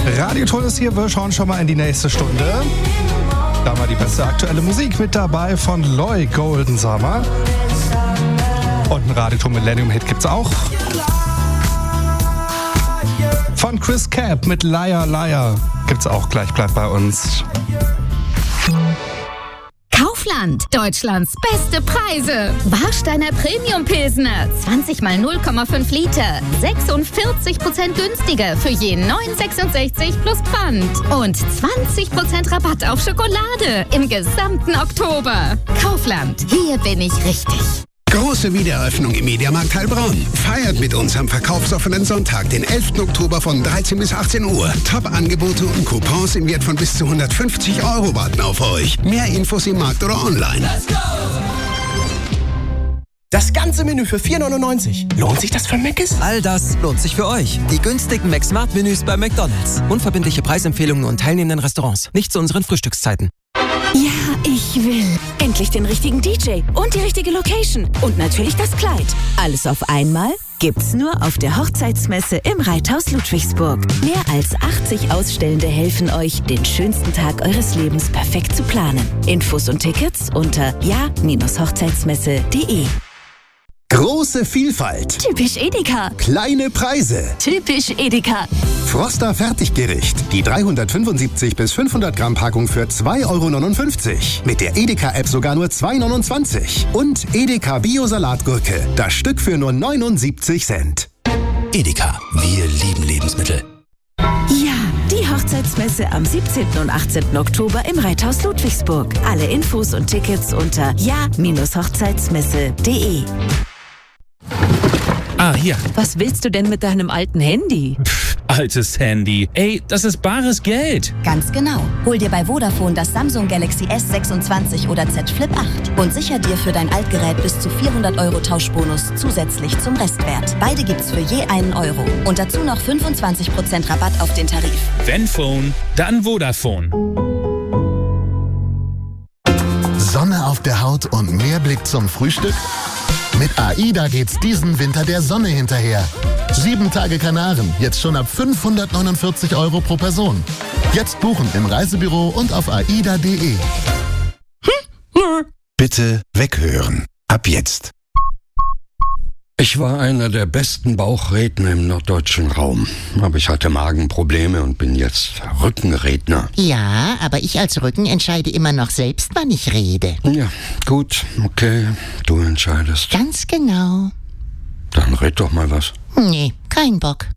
Radioton ist hier, wir schauen schon mal in die nächste Stunde. Da war die beste aktuelle Musik mit dabei von Loy Golden Summer. Und ein Radioton Millennium-Hit gibt's auch. Von Chris Cap mit Liar Liar gibt's auch gleich, bleibt bei uns. Kaufland, Deutschlands beste Preise. Warsteiner Premium Pilsner, 20 mal 0,5 Liter, 46% günstiger für je 9,66 plus Pfand. Und 20% Rabatt auf Schokolade im gesamten Oktober. Kaufland, hier bin ich richtig. Große Wiedereröffnung im Mediamarkt Heilbronn. Feiert mit uns am verkaufsoffenen Sonntag, den 11. Oktober von 13 bis 18 Uhr. Top-Angebote und Coupons im Wert von bis zu 150 € warten auf euch. Mehr Infos im Markt oder online. Let's go! Das ganze Menü für 4,99. Lohnt sich das für Mc's? All das lohnt sich für euch. Die günstigen Mac-Smart-Menüs bei McDonald's. Unverbindliche Preisempfehlungen und teilnehmenden Restaurants. Nicht zu unseren Frühstückszeiten. Ja, ich will. Endlich den richtigen DJ und die richtige Location. Und natürlich das Kleid. Alles auf einmal gibt's nur auf der Hochzeitsmesse im Reithaus Ludwigsburg. Mehr als 80 Ausstellende helfen euch, den schönsten Tag eures Lebens perfekt zu planen. Infos und Tickets unter ja-hochzeitsmesse.de. Große Vielfalt. Typisch Edeka. Kleine Preise. Typisch Edeka. Froster Fertiggericht. Die 375 bis 500 Gramm Packung für 2,59 €. Mit der Edeka-App sogar nur 2,29 €. Und Edeka Bio-Salatgurke. Das Stück für nur 79 Cent. Edeka, wir lieben Lebensmittel. Ja, die Hochzeitsmesse am 17. und 18. Oktober im Reithaus Ludwigsburg. Alle Infos und Tickets unter ja-hochzeitsmesse.de. Ah, hier. Was willst du denn mit deinem alten Handy? Altes Handy. Ey, das ist bares Geld. Ganz genau. Hol dir bei Vodafone das Samsung Galaxy S26 oder Z Flip 8 und sicher dir für dein Altgerät bis zu 400 € Tauschbonus zusätzlich zum Restwert. Beide gibt's für je €1 und dazu noch 25% Rabatt auf den Tarif. Wenn Phone, dann Vodafone. Sonne auf der Haut und mehr Blick zum Frühstück? Mit AIDA geht's diesen Winter der Sonne hinterher. 7 Tage Kanaren, jetzt schon ab 549 € pro Person. Jetzt buchen im Reisebüro und auf aida.de. Bitte weghören. Ab jetzt. Ich war einer der besten Bauchredner im norddeutschen Raum. Aber ich hatte Magenprobleme und bin jetzt Rückenredner. Ja, aber ich als Rücken entscheide immer noch selbst, wann ich rede. Ja, gut, okay, du entscheidest. Ganz genau. Dann red doch mal was. Nee, kein Bock.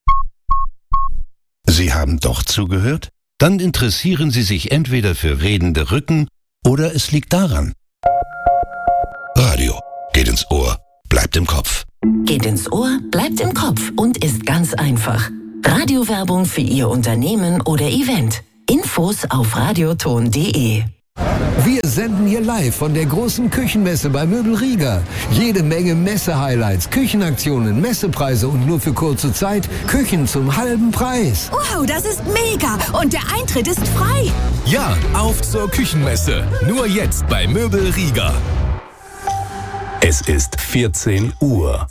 Sie haben doch zugehört? Dann interessieren Sie sich entweder für redende Rücken oder es liegt daran. Radio. Geht ins Ohr. Bleibt im Kopf. Geht ins Ohr, bleibt im Kopf und ist ganz einfach. Radiowerbung für Ihr Unternehmen oder Event. Infos auf radioton.de. Wir senden hier live von der großen Küchenmesse bei Möbel Rieger. Jede Menge Messe-Highlights, Küchenaktionen, Messepreise und nur für kurze Zeit Küchen zum halben Preis. Wow, das ist mega! Und der Eintritt ist frei. Ja, auf zur Küchenmesse. Nur jetzt bei Möbel Rieger. Es ist 14 Uhr.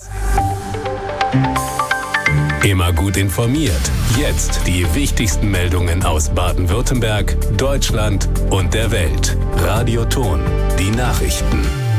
Immer gut informiert. Jetzt die wichtigsten Meldungen aus Baden-Württemberg, Deutschland und der Welt. Radioton, die Nachrichten.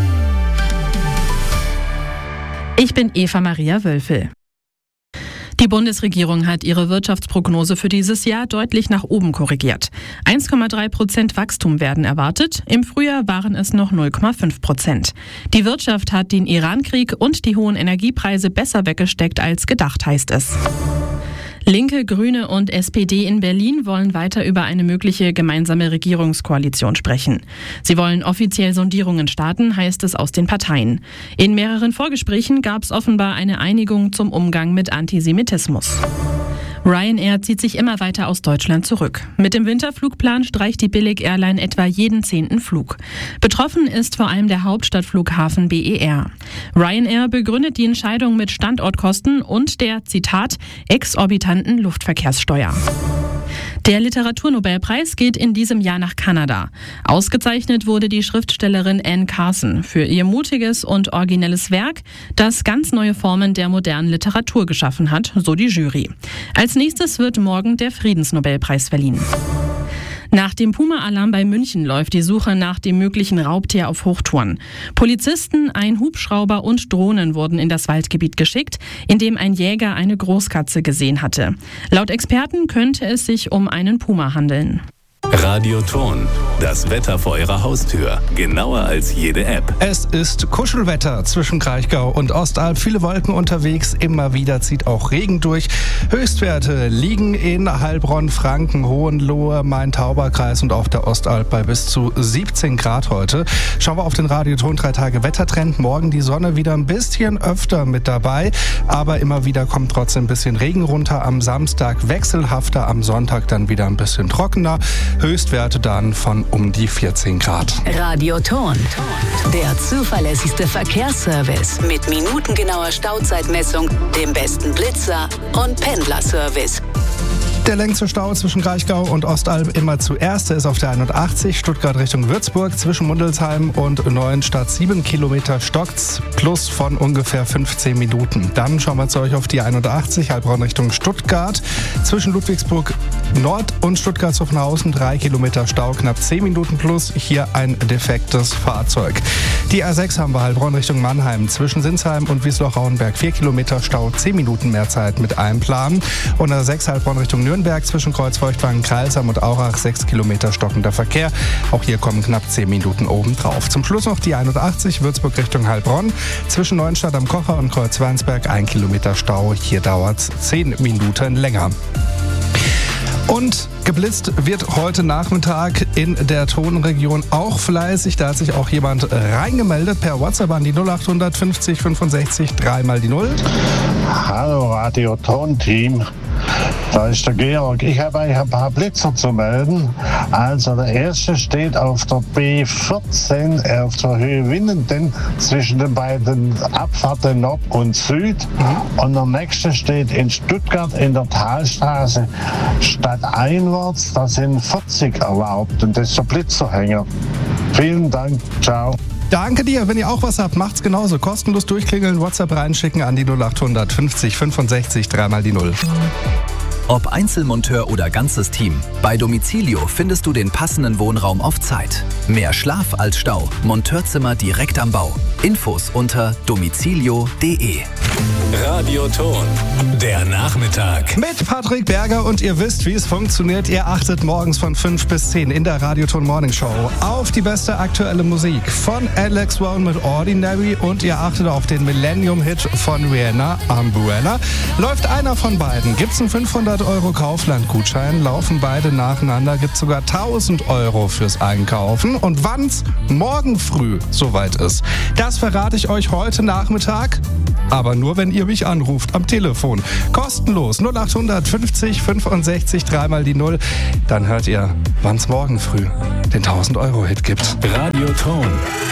Ich bin Eva Maria Wölfel. Die Bundesregierung hat ihre Wirtschaftsprognose für dieses Jahr deutlich nach oben korrigiert. 1,3% Wachstum werden erwartet. Im Frühjahr waren es noch 0,5%. Die Wirtschaft hat den Irankrieg und die hohen Energiepreise besser weggesteckt als gedacht, heißt es. Linke, Grüne und SPD in Berlin wollen weiter über eine mögliche gemeinsame Regierungskoalition sprechen. Sie wollen offiziell Sondierungen starten, heißt es aus den Parteien. In mehreren Vorgesprächen gab es offenbar eine Einigung zum Umgang mit Antisemitismus. Ryanair zieht sich immer weiter aus Deutschland zurück. Mit dem Winterflugplan streicht die Billig-Airline etwa jeden 10. Flug. Betroffen ist vor allem der Hauptstadtflughafen BER. Ryanair begründet die Entscheidung mit Standortkosten und der, Zitat, exorbitanten Luftverkehrssteuer. Der Literaturnobelpreis geht in diesem Jahr nach Kanada. Ausgezeichnet wurde die Schriftstellerin Anne Carson für ihr mutiges und originelles Werk, das ganz neue Formen der modernen Literatur geschaffen hat, so die Jury. Als nächstes wird morgen der Friedensnobelpreis verliehen. Nach dem Puma-Alarm bei München läuft die Suche nach dem möglichen Raubtier auf Hochtouren. Polizisten, ein Hubschrauber und Drohnen wurden in das Waldgebiet geschickt, in dem ein Jäger eine Großkatze gesehen hatte. Laut Experten könnte es sich um einen Puma handeln. Radio Ton, das Wetter vor Ihrer Haustür. Genauer als jede App. Es ist Kuschelwetter zwischen Kraichgau und Ostalb. Viele Wolken unterwegs, immer wieder zieht auch Regen durch. Höchstwerte liegen in Heilbronn, Franken, Hohenlohe, Main-Tauber-Kreis und auf der Ostalb bei bis zu 17 Grad heute. Schauen wir auf den Radio Ton 3 Tage Wettertrend. Morgen die Sonne wieder ein bisschen öfter mit dabei, aber immer wieder kommt trotzdem ein bisschen Regen runter. Am Samstag wechselhafter, am Sonntag dann wieder ein bisschen trockener. Höchstwerte dann von um die 14 Grad. Radio Ton, der zuverlässigste Verkehrsservice mit minutengenauer Stauzeitmessung, dem besten Blitzer und Pendlerservice. Der längste Stau zwischen Kraichgau und Ostalb immer zuerst. Der ist auf der 81 Stuttgart Richtung Würzburg zwischen Mundelsheim und Neuenstadt. 7 Kilometer stockt's plus von ungefähr 15 Minuten. Dann schauen wir zu euch auf die 81 Heilbronn Richtung Stuttgart. Zwischen Ludwigsburg Nord und Stuttgart-Zuffenhausen 3 Kilometer Stau, knapp 10 Minuten plus. Hier ein defektes Fahrzeug. Die A6 haben wir Heilbronn Richtung Mannheim. Zwischen Sinsheim und Wiesloch-Rauenberg 4 Kilometer Stau, 10 Minuten mehr Zeit mit einplanen. Und A6 Heilbronn Richtung Nürnberg zwischen Kreuzfeuchtwangen, Kreilsheim und Aurach 6 Kilometer stockender Verkehr. Auch hier kommen knapp 10 Minuten obendrauf. Zum Schluss noch die 81 Würzburg Richtung Heilbronn. Zwischen Neuenstadt am Kocher und Kreuzwernsberg 1 Kilometer Stau. Hier dauert es 10 Minuten länger. Und geblitzt wird heute Nachmittag in der Tonregion auch fleißig. Da hat sich auch jemand reingemeldet per WhatsApp an die 0800 50 65 3 mal die 0. Hallo Radio Ton Team. Da ist der Georg. Ich habe ein paar Blitzer zu melden. Also der erste steht auf der B14 auf der Höhe Winnenden zwischen den beiden Abfahrten Nord und Süd. Und der nächste steht in Stuttgart in der Talstraße. Stadteinwärts, da sind 40 erlaubt und das ist der Blitzerhänger. Vielen Dank. Ciao. Danke dir. Wenn ihr auch was habt, macht's genauso. Kostenlos durchklingeln, WhatsApp reinschicken an die 0800 50 65 3 mal die 0. Ob Einzelmonteur oder ganzes Team, bei Domicilio findest du den passenden Wohnraum auf Zeit. Mehr Schlaf als Stau. Monteurzimmer direkt am Bau. Infos unter domicilio.de. Radio Ton, der Nachmittag. Mit Patrick Berger und ihr wisst, wie es funktioniert. Ihr achtet morgens von 5 bis 10 in der Radio Ton Morning Show auf die beste aktuelle Musik von Alex Brown mit Ordinary und ihr achtet auf den Millennium-Hit von Rihanna, Umbrella. Läuft einer von beiden, gibt's einen 500 € Kaufland-Gutschein, laufen beide nacheinander, gibt's sogar 1000 € fürs Einkaufen. Und wann's morgen früh soweit ist, das verrate ich euch heute Nachmittag. Aber nur, wenn ihr mich anruft am Telefon. Kostenlos 0800 50 65 3 mal die 0. Dann hört ihr, wann's morgen früh den 1000 € Hit gibt. Radio Ton.